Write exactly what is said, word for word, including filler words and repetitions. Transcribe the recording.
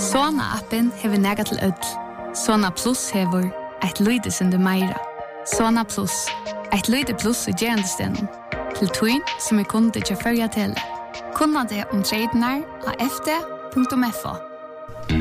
Sona-appen hever nega til ødel. Sona Plus hever eit løydesende meira. Sona Plus, eit løyde plus i gerandestenen. Til tøyn som er kunde til førja til. Kunna det om tradenar av f d punktum f o.